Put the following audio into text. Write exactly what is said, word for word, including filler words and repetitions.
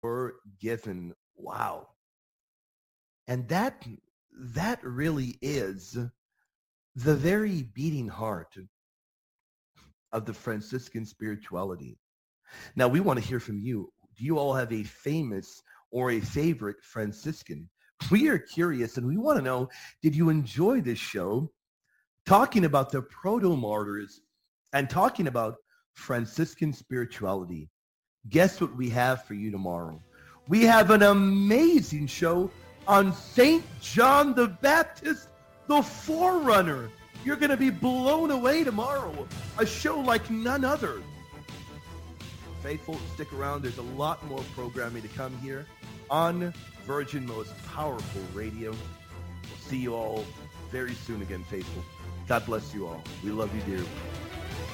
forgiven. Wow. And that that really is the very beating heart of the Franciscan spirituality. Now, we want to hear from you. Do you all have a famous or a favorite Franciscan? We are curious and we want to know, did you enjoy this show talking about the proto-martyrs and talking about Franciscan spirituality? Guess what we have for you tomorrow? We have an amazing show on Saint John the Baptist, the Forerunner. You're going to be blown away tomorrow. A show like none other. Faithful, stick around. There's a lot more programming to come here on Virgin Most Powerful Radio. We'll see you all very soon again, faithful. God bless you all. We love you dearly.